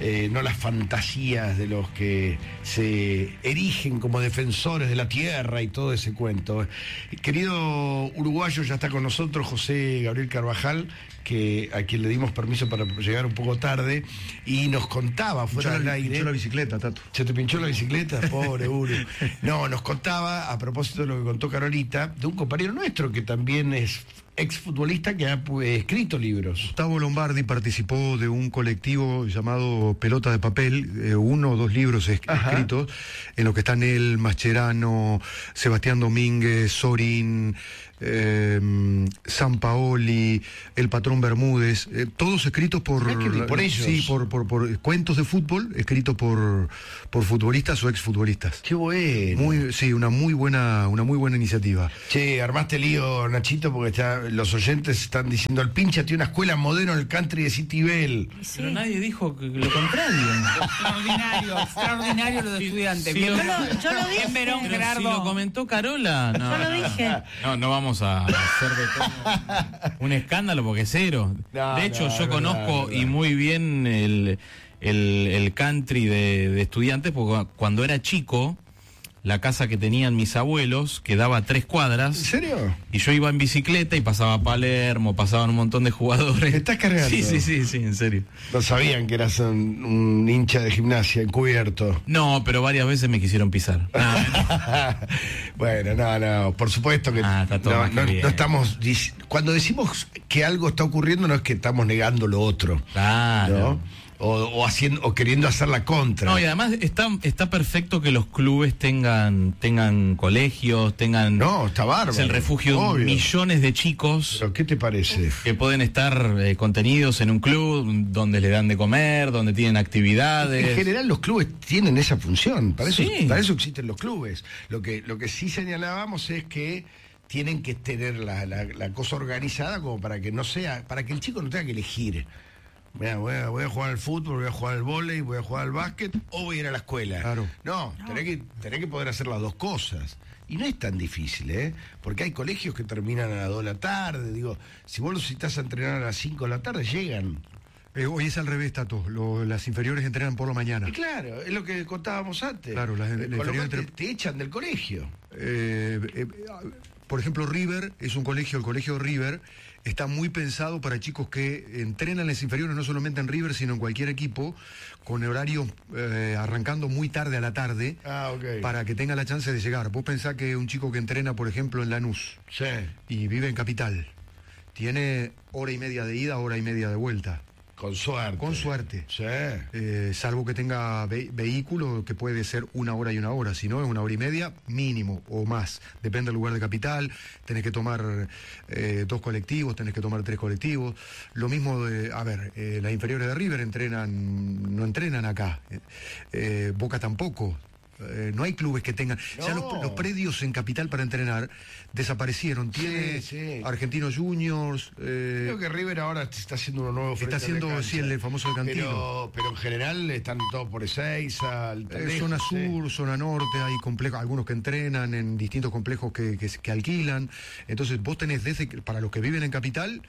no las fantasías de los que se erigen como defensores de la tierra y todo ese cuento. Querido uruguayo, ya está con nosotros José Gabriel Carvajal, a quien le dimos permiso para llegar un poco tarde, y nos contaba fuera del aire. Pinchó la bicicleta, Tato. ¿Se te pinchó la bicicleta? Pobre Uru. No, nos contaba, a propósito de lo que contó Carolita, de un compañero nuestro que también es exfutbolista que ha escrito libros. Gustavo Lombardi participó de un colectivo llamado Pelota de Papel, 1 o 2 libros escritos, en los que están él, Mascherano, Sebastián Domínguez, Sorín, Sampaoli, el patrón Bermúdez, todos escritos por ellos. Sí, por cuentos de fútbol escritos por futbolistas o exfutbolistas. Qué bueno. Una muy buena iniciativa. Che, armaste lío, Nachito, porque los oyentes están diciendo: el pincha tiene una escuela modelo en el country de City Bell. Sí. Pero nadie dijo lo contrario. Extraordinario lo de estudiantes. Sí, yo lo dije. Verón, Gerardo. Si lo comentó Carola. Yo lo dije. No vamos a hacer de todo un escándalo, porque cero. De hecho, yo conozco y muy bien el country de estudiantes, porque cuando era chico, la casa que tenían mis abuelos quedaba a 3 cuadras. ¿En serio? Y yo iba en bicicleta y pasaba Palermo, pasaban un montón de jugadores. ¿Te estás cargando? Sí, en serio. No sabían que eras un hincha de gimnasia encubierto. No, pero varias veces me quisieron pisar. Bueno, no, por supuesto que está todo no estamos... Cuando decimos que algo está ocurriendo, no es que estamos negando lo otro. Claro. ¿No? O queriendo hacer la contra. No, y además está perfecto que los clubes tengan colegios, tengan... No, está bárbaro. Es el refugio de millones de chicos. ¿Pero qué te parece? Que pueden estar contenidos en un club donde le dan de comer, donde tienen actividades. En general los clubes tienen esa función, para eso existen los clubes. Lo que sí señalábamos es que tienen que tener la cosa organizada como para que no sea, para que el chico no tenga que elegir. Mira, voy a jugar al fútbol, voy a jugar al vóley, voy a jugar al básquet, o voy a ir a la escuela. Claro. No, tenés que poder hacer las dos cosas. Y no es tan difícil, porque hay colegios que terminan a las 2 de la tarde. Digo, si vos los necesitas a entrenar a las 5 de la tarde, llegan. Hoy es al revés, Tato. Las inferiores entrenan por la mañana. Y claro, es lo que contábamos antes. Claro, las inferiores te echan del colegio. Por ejemplo, River es un colegio, el colegio River está muy pensado para chicos que entrenan las inferiores, no solamente en River, sino en cualquier equipo, con horarios arrancando muy tarde a la tarde, para que tenga la chance de llegar. Vos pensás que un chico que entrena, por ejemplo, en Lanús, y vive en Capital, tiene hora y media de ida, hora y media de vuelta. Con suerte. Sí. Salvo que tenga vehículo, que puede ser 1 hora y 1 hora. Si no, es 1 hora y media, mínimo, o más. Depende del lugar de Capital. Tenés que tomar 2 colectivos, tenés que tomar 3 colectivos. Lo mismo las inferiores de River no entrenan acá. Boca tampoco. No hay clubes que tengan... No. Ya los predios en Capital para entrenar desaparecieron. Tiene Argentinos Juniors... Creo que River ahora está haciendo uno nuevo. Está haciendo, el famoso El Cantino. Pero en general están todos por Ezeiza, zona sur, zona norte, hay complejos, algunos que entrenan en distintos complejos que alquilan. Entonces vos tenés, para los que viven en Capital...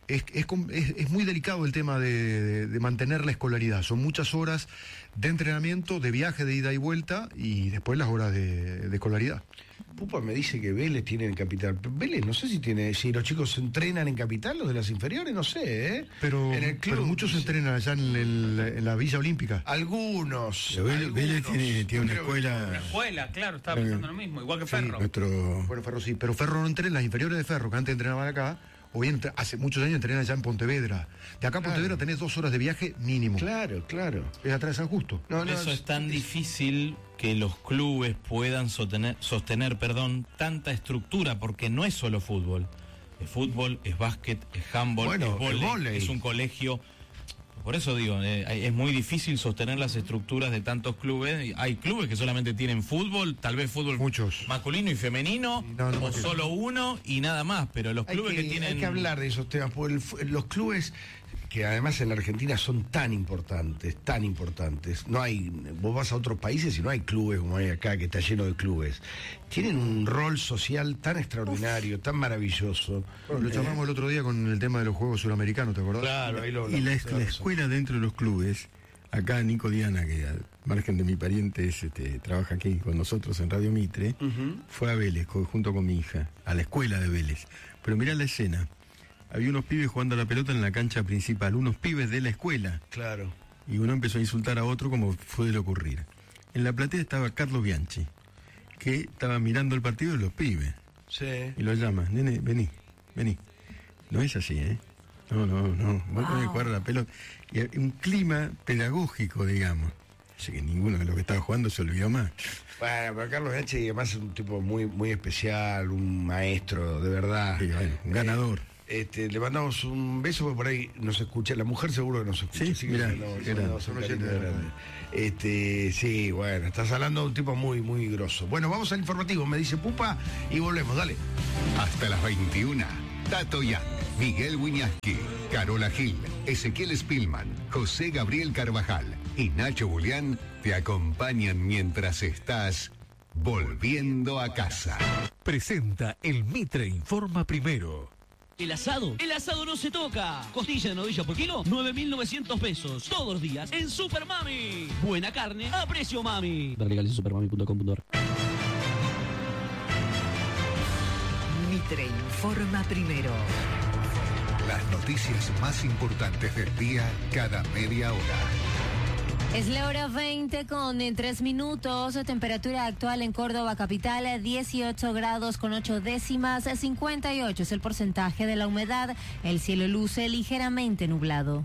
Es muy delicado el tema de mantener la escolaridad. Son muchas horas de entrenamiento, de viaje, de ida y vuelta, y después las horas de escolaridad. Pupa me dice que Vélez tiene en Capital. Vélez, no sé si los chicos entrenan en Capital, los de las inferiores, no sé, Pero muchos entrenan allá en la Villa Olímpica. Algunos. Vélez tiene una escuela. Una escuela, claro, estaba pensando lo mismo, igual que Ferro. Bueno, Ferro sí, pero Ferro no entrena, las inferiores de Ferro, que antes entrenaban acá, o bien hace muchos años entrenan allá en Pontevedra. De acá a Pontevedra tenés 2 horas de viaje mínimo. Claro. Es atrás de San Justo. Eso es tan difícil que los clubes puedan sostener tanta estructura, porque no es solo fútbol. Es fútbol, es básquet, es handball, es vóley, es un colegio. Por eso digo, es muy difícil sostener las estructuras de tantos clubes. Hay clubes que solamente tienen fútbol, tal vez fútbol masculino y femenino, o solo uno y nada más. Pero los clubes que tienen... Hay que hablar de esos temas, porque los clubes, que además en la Argentina son tan importantes. No hay, vos vas a otros países y no hay clubes como hay acá, que está lleno de clubes. Tienen un rol social tan extraordinario, tan maravilloso. Bueno, lo charlamos el otro día con el tema de los Juegos Suramericanos, ¿te acordás? Claro, ahí lo Y la escuela dentro de los clubes Acá Nico Diana, que al margen de mi pariente trabaja aquí con nosotros en Radio Mitre, fue a Vélez junto con mi hija, a la escuela de Vélez. Pero mirá la escena. Había unos pibes jugando a la pelota en la cancha principal, unos pibes de la escuela. Claro. Y uno empezó a insultar a otro como suele ocurrir. En la platea estaba Carlos Bianchi, que estaba mirando el partido de los pibes. Sí. Y lo llama, nene, vení. No es así, ¿eh? No. Vos tenés que jugar a la pelota. Y un clima pedagógico, digamos. Así que ninguno de los que estaba jugando se olvidó más. Bueno, pero Carlos Bianchi además es un tipo muy, muy especial, un maestro, de verdad. Sí, bueno, un ganador. Le mandamos un beso porque por ahí nos escucha, la mujer seguro que nos escucha. Sí, mirá, sí, bueno, estás hablando de un tipo muy, muy grosso. Bueno, vamos al informativo, me dice Pupa, y volvemos, dale. Hasta las 21, Tato Yang, Miguel Wiñaski, Carola Gil, Ezequiel Spillman, José Gabriel Carvajal y Nacho Julián te acompañan mientras estás volviendo a casa. Presenta el Mitre Informa Primero. El asado no se toca. Costilla de novilla por kilo, 9.900 pesos. Todos los días en Super Mami. Buena carne a precio mami. Ver legales en supermami.com.ar. Mitre Informa Primero. Las noticias más importantes del día cada media hora. Es la hora 20 con 3 minutos, temperatura actual en Córdoba capital 18 grados con 8 décimas, 58 es el porcentaje de la humedad, el cielo luce ligeramente nublado.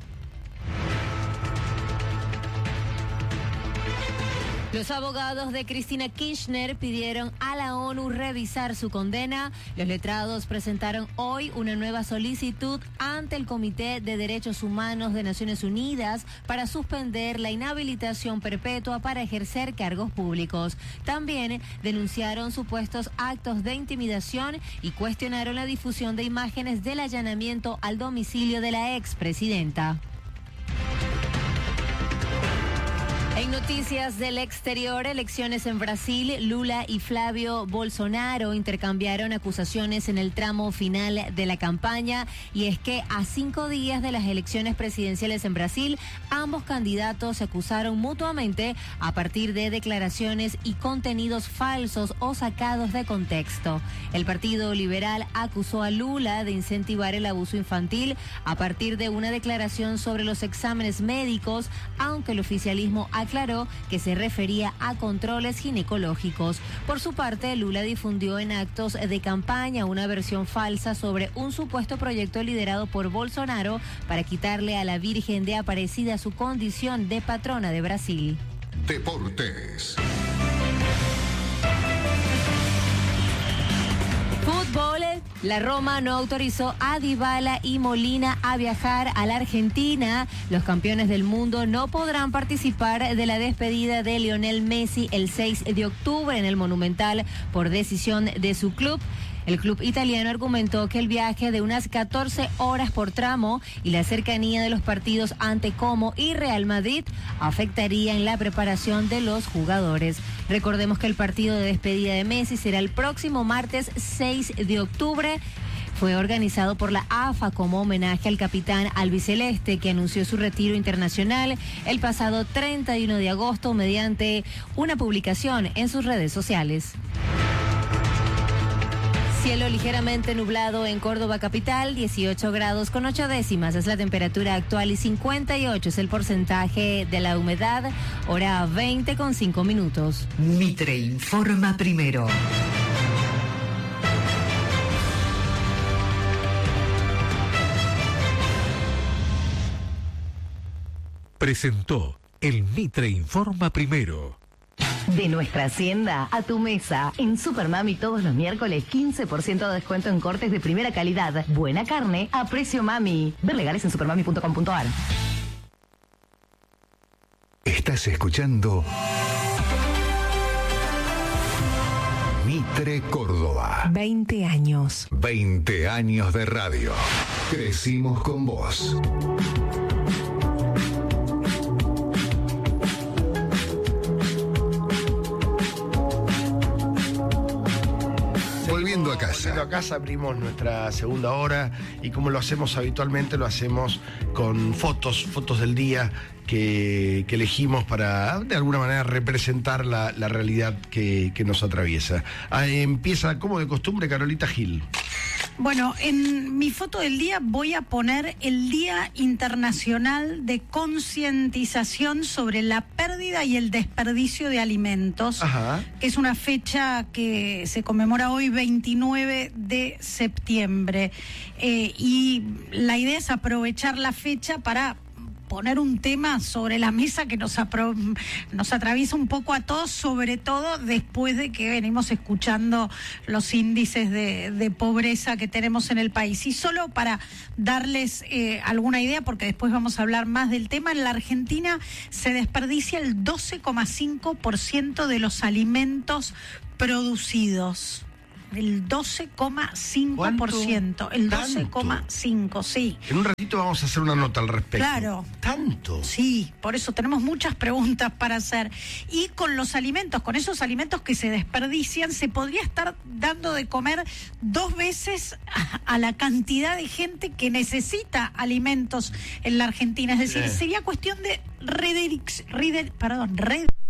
Los abogados de Cristina Kirchner pidieron a la ONU revisar su condena. Los letrados presentaron hoy una nueva solicitud ante el Comité de Derechos Humanos de Naciones Unidas para suspender la inhabilitación perpetua para ejercer cargos públicos. También denunciaron supuestos actos de intimidación y cuestionaron la difusión de imágenes del allanamiento al domicilio de la expresidenta. En noticias del exterior, elecciones en Brasil, Lula y Flavio Bolsonaro intercambiaron acusaciones en el tramo final de la campaña, y es que a 5 días de las elecciones presidenciales en Brasil, ambos candidatos se acusaron mutuamente a partir de declaraciones y contenidos falsos o sacados de contexto. El Partido Liberal acusó a Lula de incentivar el abuso infantil a partir de una declaración sobre los exámenes médicos, aunque el oficialismo aclaró que se refería a controles ginecológicos. Por su parte, Lula difundió en actos de campaña una versión falsa sobre un supuesto proyecto liderado por Bolsonaro para quitarle a la Virgen de Aparecida su condición de patrona de Brasil. Deportes. Fútbol, la Roma no autorizó a Dybala y Molina a viajar a la Argentina. Los campeones del mundo no podrán participar de la despedida de Lionel Messi el 6 de octubre en el Monumental por decisión de su club. El club italiano argumentó que el viaje de unas 14 horas por tramo y la cercanía de los partidos ante Como y Real Madrid afectaría en la preparación de los jugadores. Recordemos que el partido de despedida de Messi será el próximo martes 6 de octubre. Fue organizado por la AFA como homenaje al capitán albiceleste, que anunció su retiro internacional el pasado 31 de agosto mediante una publicación en sus redes sociales. Cielo ligeramente nublado en Córdoba capital, 18 grados con 8 décimas es la temperatura actual y 58 es el porcentaje de la humedad, hora 20 con 5 minutos. Mitre Informa Primero. Presentó el Mitre Informa Primero. De nuestra hacienda a tu mesa. En Supermami todos los miércoles 15% de descuento en cortes de primera calidad. Buena carne a precio mami. Ver legales en supermami.com.ar. Estás escuchando Mitre Córdoba. 20 años. 20 años de radio. Crecimos con vos. Volviendo a casa. llegando a casa, abrimos nuestra segunda hora y como lo hacemos habitualmente, lo hacemos con fotos del día que elegimos para, de alguna manera, representar la realidad que nos atraviesa. Empieza, como de costumbre, Carolita Gil. Bueno, en mi foto del día voy a poner el Día Internacional de Concientización sobre la pérdida y el desperdicio de alimentos, que es una fecha que se conmemora hoy, 29 de septiembre. Y la idea es aprovechar la fecha para poner un tema sobre la mesa que nos atraviesa un poco a todos, sobre todo después de que venimos escuchando los índices de pobreza que tenemos en el país. Y solo para darles alguna idea, porque después vamos a hablar más del tema, en la Argentina se desperdicia el 12,5% de los alimentos producidos. El 12,5%. El 12,5%, sí. En un ratito vamos a hacer una nota al respecto. Claro. ¿Tanto? Sí, por eso tenemos muchas preguntas para hacer. Y con los alimentos, con esos alimentos que se desperdician, se podría estar dando de comer 2 veces a la cantidad de gente que necesita alimentos en la Argentina. Es decir, sería cuestión de redireccionar